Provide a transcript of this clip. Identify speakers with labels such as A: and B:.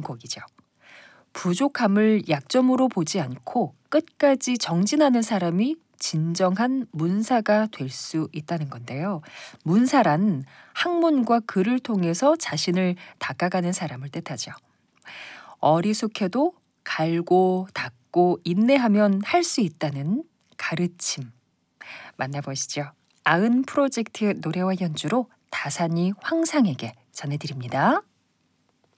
A: 곡이죠. 부족함을 약점으로 보지 않고 끝까지 정진하는 사람이 진정한 문사가 될 수 있다는 건데요. 문사란 학문과 글을 통해서 자신을 닦아가는 사람을 뜻하죠. 어리숙해도 갈고 닦고 인내하면 할 수 있다는 가르침. 만나보시죠. 아은 프로젝트 노래와 연주로 다산이 황상에게 전해드립니다.